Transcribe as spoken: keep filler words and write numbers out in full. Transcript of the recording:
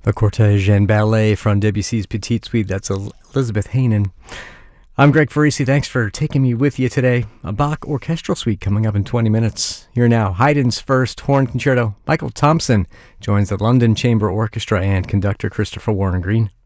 A cortege and ballet from Debussy's Petite Suite. That's Elizabeth Hanen. I'm Greg Farisi. Thanks for taking me with you today. A Bach orchestral suite coming up in twenty minutes. Here now, Haydn's first horn concerto. Michael Thompson joins the London Chamber Orchestra and conductor Christopher Warren Green.